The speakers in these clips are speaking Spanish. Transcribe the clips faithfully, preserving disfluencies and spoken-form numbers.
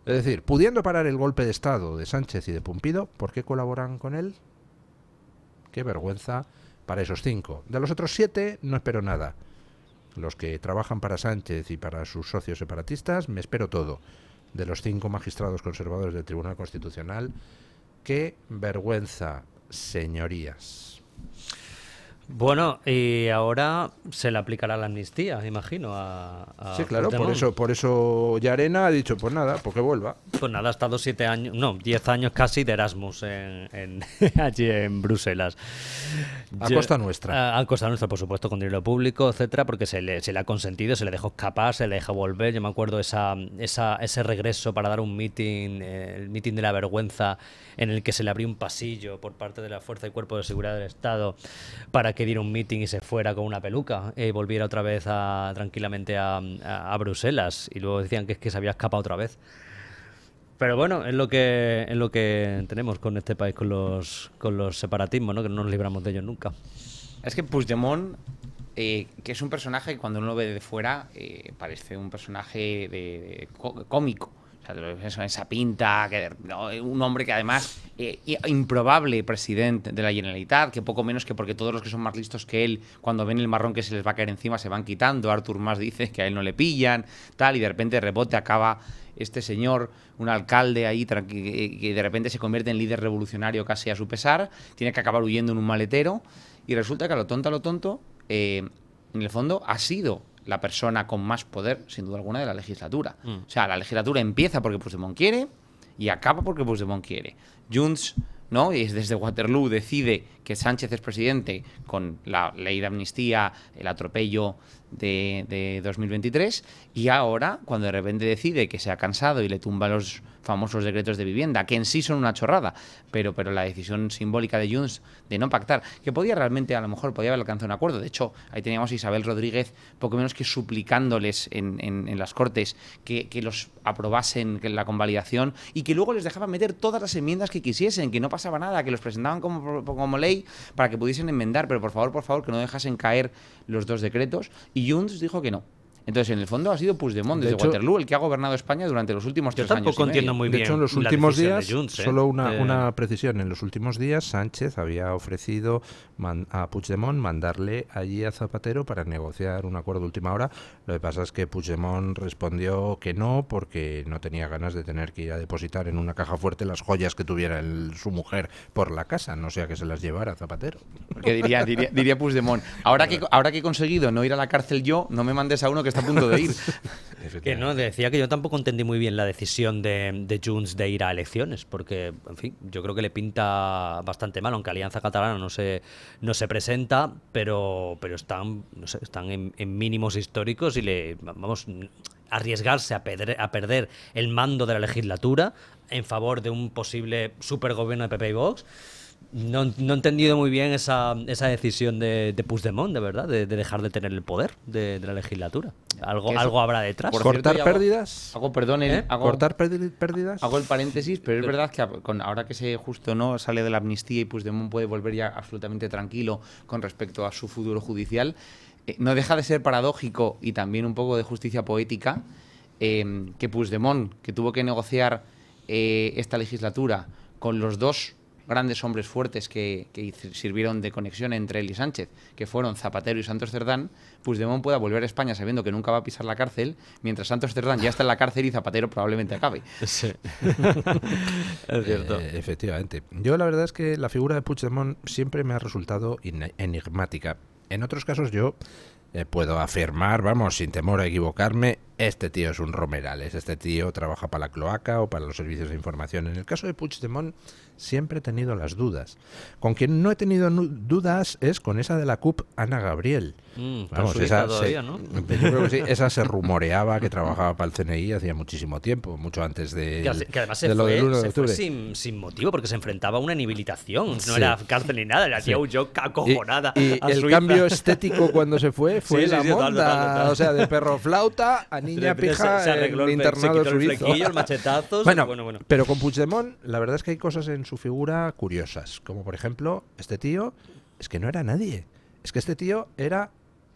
Es decir, pudiendo parar el golpe de Estado de Sánchez y de Pumpido, ¿por qué colaboran con él? Qué vergüenza para esos cinco. De los otros siete no espero nada. Los que trabajan para Sánchez y para sus socios separatistas, me espero todo. De los cinco magistrados conservadores del Tribunal Constitucional, qué vergüenza, señorías. Bueno, y ahora se le aplicará la amnistía, imagino, a, a Sí, claro, por Puigdemont. eso, por eso Llarena ha dicho, pues nada, pues que vuelva. Pues nada, ha estado siete años, no, diez años casi de Erasmus en, en, allí en Bruselas. A Yo- costa nuestra. A, a costa nuestra, por supuesto, con dinero público, etcétera, porque se le, se le ha consentido, se le dejó escapar, se le dejó volver. Yo me acuerdo esa, esa, ese regreso para dar un meeting, eh, el meeting de la vergüenza, en el que se le abrió un pasillo por parte de la Fuerza y Cuerpo de Seguridad del Estado para que diera un meeting y se fuera con una peluca y volviera otra vez a, tranquilamente a, a, a Bruselas. Y luego decían que es que se había escapado otra vez. Pero bueno, es lo que es lo que tenemos con este país, con los con los separatismos, ¿no? Que no nos libramos de ellos nunca. Es que Puigdemont, eh, que es un personaje que cuando uno lo ve de fuera eh, parece un personaje de, de có- cómico. O sea, eso, esa pinta, que, no, un hombre que además, eh, improbable presidente de la Generalitat, que poco menos que porque todos los que son más listos que él, cuando ven el marrón que se les va a caer encima, se van quitando. Artur Mas dice que a él no le pillan, tal, y de repente de rebote acaba este señor, un alcalde ahí, tranqui- que de repente se convierte en líder revolucionario casi a su pesar, tiene que acabar huyendo en un maletero, y resulta que a lo tonto, a lo tonto, eh, en el fondo ha sido la persona con más poder, sin duda alguna, de la legislatura. Mm. O sea, la legislatura empieza porque Puigdemont quiere y acaba porque Puigdemont quiere. Junts, ¿no? Y desde Waterloo decide que Sánchez es presidente con la ley de amnistía, el atropello de, de dos mil veintitrés, y ahora, cuando de repente decide que se ha cansado y le tumba los famosos decretos de vivienda, que en sí son una chorrada, pero, pero la decisión simbólica de Junts de no pactar, que podía realmente, a lo mejor, podía haber alcanzado un acuerdo. De hecho, ahí teníamos a Isabel Rodríguez, poco menos que suplicándoles en, en, en las Cortes que, que los aprobasen que la convalidación, y que luego les dejaban meter todas las enmiendas que quisiesen, que no pasaba nada, que los presentaban como, como ley para que pudiesen enmendar, pero por favor, por favor, que no dejasen caer los dos decretos, y Junts dijo que no. Entonces, en el fondo ha sido Puigdemont De desde hecho, Waterloo el que ha gobernado España durante los últimos Yo tres años. tampoco y entiendo medio. muy De bien hecho, en los la últimos decisión días, de Junts, ¿eh? solo una, Eh, una precisión, en los últimos días Sánchez había ofrecido man- a Puigdemont mandarle allí a Zapatero para negociar un acuerdo de última hora. Lo que pasa es que Puigdemont respondió que no, porque no tenía ganas de tener que ir a depositar en una caja fuerte las joyas que tuviera el- su mujer por la casa, no sea que se las llevara a Zapatero. Porque diría, diría, diría Puigdemont, ahora que, ahora que he conseguido no ir a la cárcel yo, no me mandes a uno que está a punto de ir. Que no, decía que yo tampoco entendí muy bien la decisión de, de Junts de ir a elecciones, porque, en fin, yo creo que le pinta bastante mal, aunque Alianza Catalana no se, no se presenta, pero, pero están, no sé, están en, en mínimos históricos y le, vamos, arriesgarse a, pedre- a perder el mando de la legislatura en favor de un posible supergobierno de P P y Vox. No, no he entendido muy bien esa, esa decisión de, de Puigdemont, de verdad, de, de dejar de tener el poder de, de la legislatura. Algo, Que eso- algo habrá detrás. Por ¿Cortar cierto, y hago- pérdidas? Hago, perdón, el- ¿Eh? hago, ¿Cortar perdi- pérdidas? hago el paréntesis, pero es verdad que a- con, ahora que se justo no sale de la amnistía y Puigdemont puede volver ya absolutamente tranquilo con respecto a su futuro judicial, eh, no deja de ser paradójico y también un poco de justicia poética eh, que Puigdemont, que tuvo que negociar eh, esta legislatura con los dos grandes hombres fuertes que, que hic- sirvieron de conexión entre él y Sánchez, que fueron Zapatero y Santos Cerdán, Puigdemont pueda volver a España sabiendo que nunca va a pisar la cárcel, mientras Santos Cerdán ya está en la cárcel y Zapatero probablemente acabe. Sí. Es cierto. Eh, efectivamente. Yo la verdad es que la figura de Puigdemont siempre me ha resultado in- enigmática. En otros casos yo eh, puedo afirmar, vamos, sin temor a equivocarme, este tío es un Romerales, este tío trabaja para la cloaca o para los servicios de información. En el caso de Puigdemont siempre he tenido las dudas. Con quien no he tenido nu- dudas es con esa de la C U P, Ana Gabriel. Mm, está Vamos, en Suiza esa todavía, se, ¿no? yo creo que sí, esa se rumoreaba que trabajaba para el C N I hacía muchísimo tiempo, mucho antes de, Que, hace- que además se de lo fue, del uno de se fue octubre. sin, sin motivo, porque se enfrentaba a una inhabilitación. No Sí. era cárcel ni nada, la tía Sí. huyó acojonada. Y, y a el Suiza. cambio estético cuando se fue fue Sí, sí, la sí, total, monda, total, total. o sea, de perro flauta a De niña repente pija se, se arregló en el, internado se quitó el suizo. flequillo, el machetazos. Bueno, bueno, bueno. pero con Puigdemont la verdad es que hay cosas en su figura curiosas, como por ejemplo, este tío es que no era nadie, es que este tío era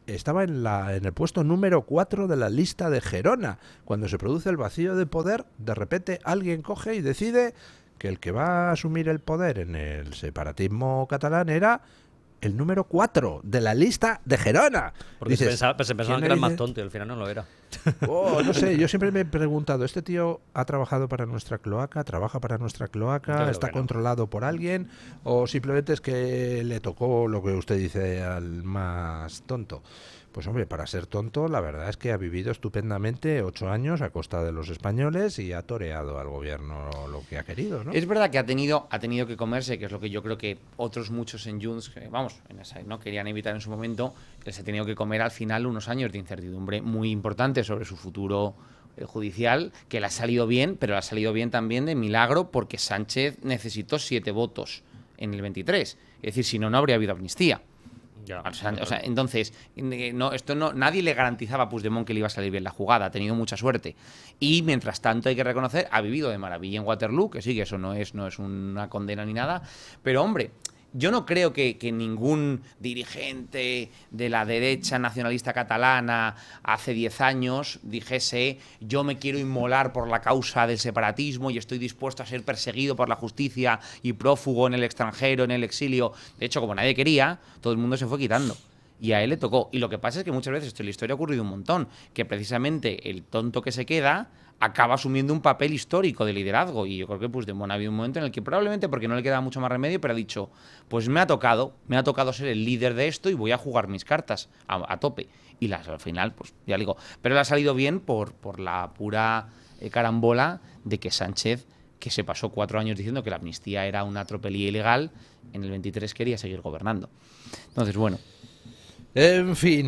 estaba en, la, en el puesto número cuatro de la lista de Gerona. Cuando se produce el vacío de poder, de repente alguien coge y decide que el que va a asumir el poder en el separatismo catalán era el número cuatro de la lista de Gerona. Porque Dices, se pensaba, se pensaban que ¿quién era le más dice? tonto y al final no lo era. Oh, no sé, yo siempre me he preguntado, ¿este tío ha trabajado para nuestra cloaca? ¿Trabaja para nuestra cloaca? Creo ¿Está que no. controlado por alguien? ¿O simplemente es que le tocó lo que usted dice al más tonto? Pues hombre, para ser tonto, la verdad es que ha vivido estupendamente ocho años a costa de los españoles y ha toreado al gobierno lo que ha querido, ¿no? Es verdad que ha tenido, ha tenido que comerse, que es lo que yo creo que otros muchos en Junts, que, vamos, en esa, no querían evitar en su momento, que se ha tenido que comer al final unos años de incertidumbre muy importante sobre su futuro eh, judicial, que le ha salido bien, pero le ha salido bien también de milagro porque Sánchez necesitó siete votos en el veintitrés. Es decir, si no, no habría habido amnistía. Ya, O sea, o sea, entonces, no, esto no, nadie le garantizaba a Puigdemont que le iba a salir bien la jugada, ha tenido mucha suerte. Y mientras tanto, hay que reconocer, ha vivido de maravilla en Waterloo, que sí, que eso no es, no es una condena ni nada. Pero, hombre, yo no creo que, que ningún dirigente de la derecha nacionalista catalana hace diez años dijese: yo me quiero inmolar por la causa del separatismo y estoy dispuesto a ser perseguido por la justicia y prófugo en el extranjero, en el exilio. De hecho, como nadie quería, todo el mundo se fue quitando. Y a él le tocó. Y lo que pasa es que muchas veces, esto en la historia ha ocurrido un montón, que precisamente el tonto que se queda acaba asumiendo un papel histórico de liderazgo. Y yo creo que Puigdemont ha habido un momento en el que, probablemente porque no le queda mucho más remedio, pero ha dicho: pues me ha tocado, me ha tocado ser el líder de esto y voy a jugar mis cartas a, a tope. Y las, al final, pues ya digo, pero le ha salido bien por, por la pura eh, carambola de que Sánchez, que se pasó cuatro años diciendo que la amnistía era una tropelía ilegal, en el veintitrés quería seguir gobernando. Entonces, bueno. En fin,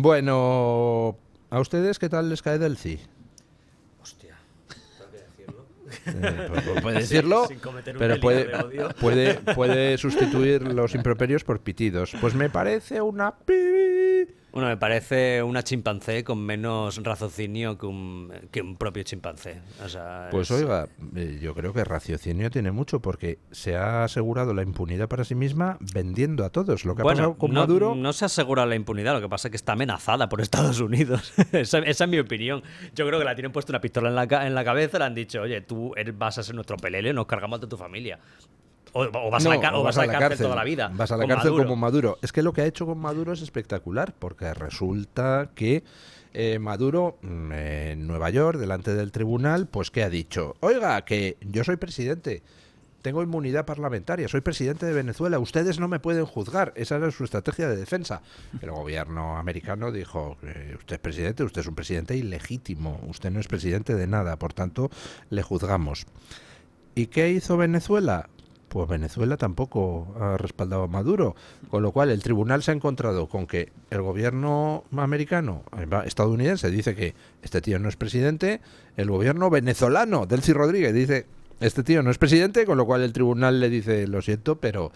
bueno, ¿a ustedes qué tal les cae Delcy? Hostia, tengo que decirlo. Eh, pues, puede decirlo, Sin cometer un pero delito puede, de odio. puede, puede sustituir los improperios por pitidos. Pues me parece una pi. Bueno, me parece una chimpancé con menos raciocinio que un, que un propio chimpancé. O sea, Pues es- oiga, eh, yo creo que raciocinio tiene mucho porque se ha asegurado la impunidad para sí misma vendiendo a todos. Lo que ha Bueno, pasado con no, Maduro... no se asegura la impunidad, lo que pasa es que está amenazada por Estados Unidos. esa, esa es mi opinión. Yo creo que la tienen puesto una pistola en la, ca- en la cabeza, le han dicho: oye, tú eres- vas a ser nuestro pelele, nos cargamos de tu familia. O, o vas, a la, No, ca- o vas a la cárcel, toda la vida. Vas a la con cárcel Maduro. como Maduro. Es que lo que ha hecho con Maduro es espectacular, porque resulta que eh, Maduro mm, en Nueva York, delante del tribunal, pues que ha dicho: oiga, que yo soy presidente, tengo inmunidad parlamentaria, soy presidente de Venezuela, ustedes no me pueden juzgar. Esa era su estrategia de defensa. El gobierno americano dijo: eh, usted es presidente, usted es un presidente ilegítimo, usted no es presidente de nada, por tanto, le juzgamos. ¿Y qué hizo Venezuela? Pues Venezuela tampoco ha respaldado a Maduro, con lo cual el tribunal se ha encontrado con que el gobierno americano, eh, estadounidense, dice que este tío no es presidente, el gobierno venezolano, Delcy Rodríguez, dice: este tío no es presidente, con lo cual el tribunal le dice: lo siento, pero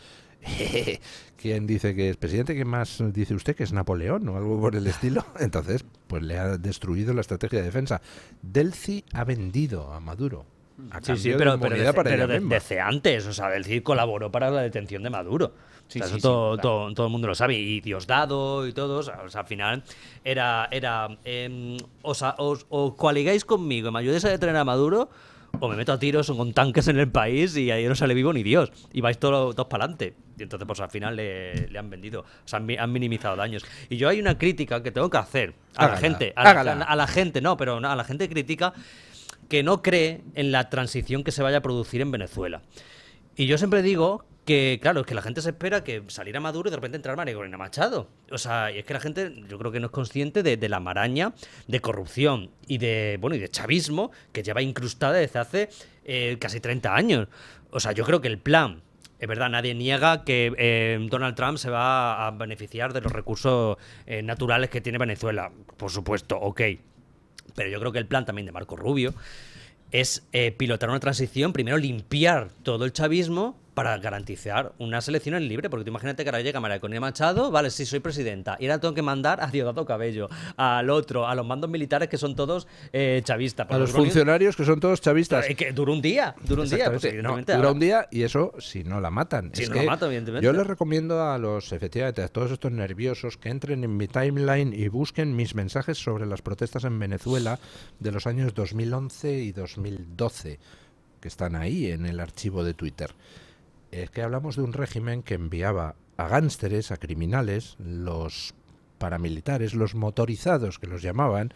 ¿quién dice que es presidente? ¿Quién más dice usted que es Napoleón o algo por el estilo? Entonces, pues le ha destruido la estrategia de defensa. Delcy ha vendido a Maduro. A Sí, sí, cambio de pero, pero, inmunidad desde, para pero ella de- misma. desde antes, o sea, Delcy colaboró para la detención de Maduro. Sí, O sea, sí, eso sí, todo, claro. todo, todo el mundo lo sabe. Y Diosdado y todos. O sea, al final era, era em, os, a- os, os coaligáis conmigo y me ayudéis a detener a Maduro, o me meto a tiros con tanques en el país y ahí no sale vivo ni Dios. Y vais todos, todos para adelante. Y entonces, pues al final le, le han vendido. O sea, han, mi- han minimizado daños. Y yo hay una crítica que tengo que hacer a Hágala, la gente. A la, hágala. a la gente, no, pero no, a la gente crítica que no cree en la transición que se vaya a producir en Venezuela. Y yo siempre digo que, claro, es que la gente se espera que saliera Maduro y de repente entrar María Corina Machado. O sea, y es que la gente, yo creo que no es consciente de, de la maraña de corrupción y de, bueno, y de chavismo que lleva incrustada desde hace eh, casi treinta años. O sea, yo creo que el plan... Es verdad, nadie niega que eh, Donald Trump se va a beneficiar de los recursos eh, naturales que tiene Venezuela. Por supuesto, ok. Pero yo creo que el plan también de Marco Rubio es eh, pilotar una transición, primero limpiar todo el chavismo para garantizar unas elecciones libres, porque tú imagínate que ahora llega María Corina Machado, vale, sí, soy presidenta, y ahora tengo que mandar a Diosdado Cabello, al otro, a los mandos militares que son todos eh, chavistas. A los funcionarios que son todos chavistas. Pero, que dura un día, dura un día. Pues, no, dura ahora. un día y eso si no la matan. Si es no que la matan, evidentemente. Yo les recomiendo a los, efectivamente, a todos estos nerviosos que entren en mi timeline y busquen mis mensajes sobre las protestas en Venezuela de los años dos mil once y dos mil doce, que están ahí en el archivo de Twitter. Es que hablamos de un régimen que enviaba a gánsteres, a criminales, los paramilitares, los motorizados que los llamaban,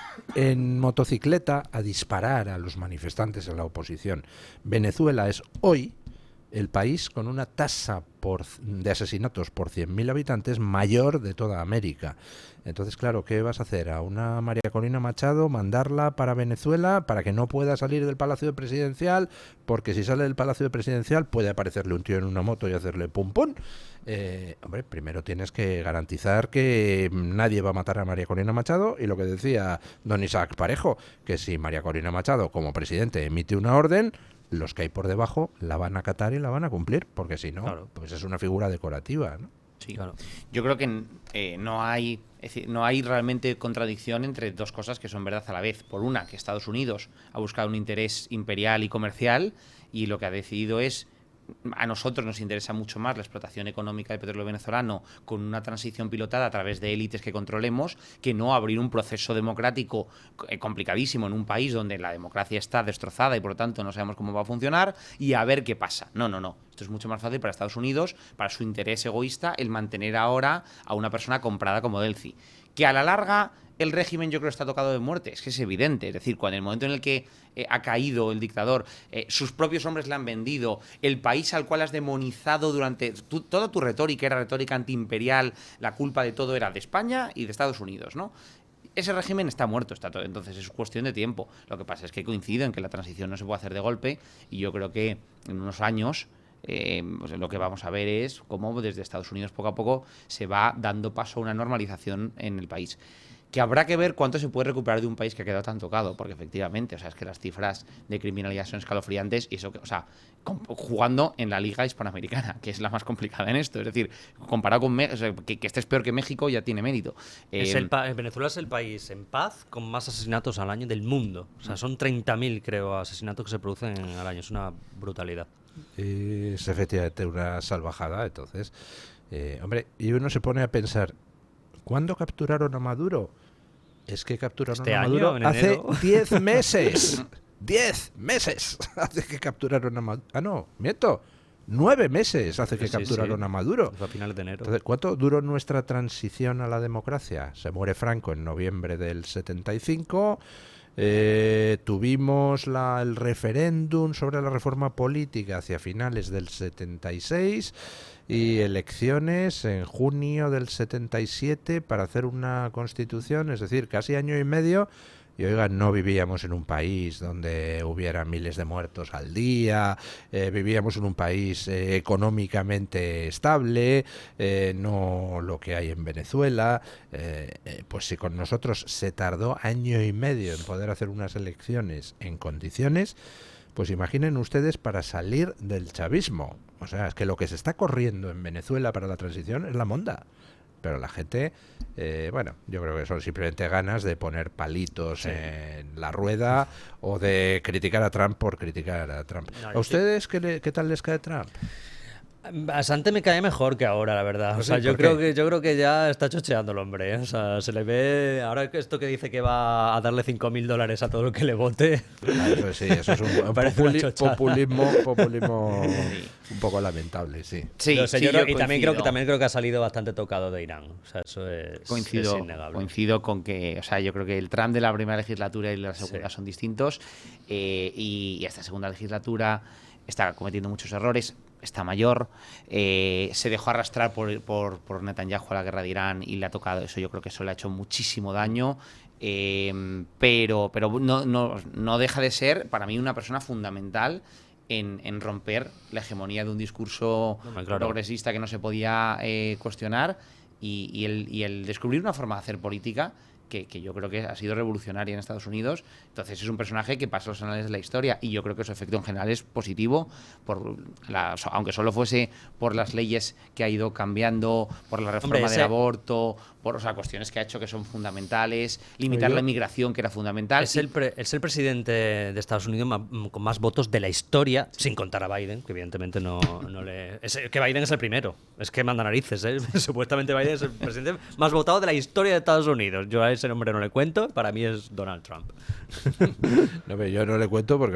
en motocicleta a disparar a los manifestantes en la oposición. Venezuela es hoy el país con una tasa por, de asesinatos por cien mil habitantes mayor de toda América. Entonces, claro, ¿qué vas a hacer? ¿A una María Corina Machado mandarla para Venezuela para que no pueda salir del Palacio Presidencial? Porque si sale del Palacio Presidencial puede aparecerle un tío en una moto y hacerle pum pum. Eh, hombre, primero tienes que garantizar que nadie va a matar a María Corina Machado, y lo que decía don Isaac Parejo, que si María Corina Machado como presidente emite una orden, los que hay por debajo la van a acatar y la van a cumplir, porque si no, claro, pues es una figura decorativa, ¿no? Sí, claro. Yo creo que eh, no hay, es decir, no hay realmente contradicción entre dos cosas que son verdad a la vez. Por una, que Estados Unidos ha buscado un interés imperial y comercial, y lo que ha decidido es, a nosotros nos interesa mucho más la explotación económica del petróleo venezolano con una transición pilotada a través de élites que controlemos, que no abrir un proceso democrático eh, complicadísimo en un país donde la democracia está destrozada y por lo tanto no sabemos cómo va a funcionar, y a ver qué pasa. No, no, no. Esto es mucho más fácil para Estados Unidos, para su interés egoísta, el mantener ahora a una persona comprada como Delphi. Que a la larga el régimen yo creo está tocado de muerte, es que es evidente. Es decir, cuando en el momento en el que eh, ha caído el dictador, eh, sus propios hombres le han vendido, el país al cual has demonizado durante... Tu, toda tu retórica era retórica antiimperial, la culpa de todo era de España y de Estados Unidos, ¿no? Ese régimen está muerto, está todo, entonces es cuestión de tiempo. Lo que pasa es que coincido en que la transición no se puede hacer de golpe, y yo creo que en unos años... Eh, pues lo que vamos a ver es cómo desde Estados Unidos poco a poco se va dando paso a una normalización en el país. Que habrá que ver cuánto se puede recuperar de un país que ha quedado tan tocado, porque efectivamente, o sea, es que las cifras de criminalidad son escalofriantes, y eso que, o sea, jugando en la Liga Hispanoamericana, que es la más complicada en esto, es decir, comparado con México, o sea, que, que estés peor que México ya tiene mérito. Es eh, el pa Venezuela es el país en paz con más asesinatos al año del mundo, o sea, son treinta mil, creo, asesinatos que se producen al año, es una brutalidad. Es efectivamente una salvajada. Entonces, eh, hombre, y uno se pone a pensar, ¿cuándo capturaron a Maduro? Es que capturaron este a Maduro año, hace diez meses. diez meses hace que capturaron a Maduro. Ah, no, miento. Nueve meses hace que sí, capturaron sí. a Maduro. A finales de enero. Entonces, ¿cuánto duró nuestra transición a la democracia? Se muere Franco en noviembre del setenta y cinco. Eh, tuvimos la, el referéndum sobre la reforma política hacia finales del setenta y seis y elecciones en junio del setenta y siete para hacer una constitución, es decir, casi año y medio. Y oigan, no vivíamos en un país donde hubiera miles de muertos al día, eh, vivíamos en un país eh, económicamente estable, eh, no lo que hay en Venezuela. Eh, eh, pues si con nosotros se tardó año y medio en poder hacer unas elecciones en condiciones, pues imaginen ustedes para salir del chavismo. O sea, es que lo que se está corriendo en Venezuela para la transición es la monda. Pero la gente, eh, bueno, yo creo que son simplemente ganas de poner palitos sí. en la rueda o de criticar a Trump por criticar a Trump. No, ¿a ustedes sí. qué, le, qué tal les cae Trump? Bastante me cae mejor que ahora, la verdad. O sea, yo creo que yo creo que ya está chocheando el hombre, ¿eh? O sea, se le ve ahora esto que dice que va a darle cinco mil dólares a todo el que le vote. Claro, eso sí, eso es un, un populi populismo, populismo un poco lamentable, sí. Sí, no sé, sí yo creo, yo y también creo que también creo que ha salido bastante tocado de Irán. O sea, eso es, coincido, es innegable. Coincido con que, o sea, yo creo que el Trump de la primera legislatura y la segunda sí. son distintos, eh, y, y esta segunda legislatura está cometiendo muchos errores. Está mayor, eh, se dejó arrastrar por, por, por Netanyahu a la guerra de Irán y le ha tocado eso. Yo creo que eso le ha hecho muchísimo daño, eh, pero, pero no, no, no deja de ser para mí una persona fundamental en, en romper la hegemonía de un discurso no, claro. progresista que no se podía eh, cuestionar, y, y, el, y el descubrir una forma de hacer política que, que yo creo que ha sido revolucionaria en Estados Unidos. Entonces es un personaje que pasa los anales de la historia y yo creo que su efecto en general es positivo, por la, aunque solo fuese por las leyes que ha ido cambiando, por la reforma Hombre, ese... del aborto, por o sea, cuestiones que ha hecho que son fundamentales, limitar yo... la inmigración que era fundamental. Es el, pre, es el presidente de Estados Unidos más, con más votos de la historia, sí. sin contar a Biden, que evidentemente no, no le... Es, que Biden es el primero, es que manda narices, ¿eh? Supuestamente Biden es el presidente más votado de la historia de Estados Unidos. Yo a ese nombre no le cuento, para mí es Donald Trump. No, pero yo no le cuento porque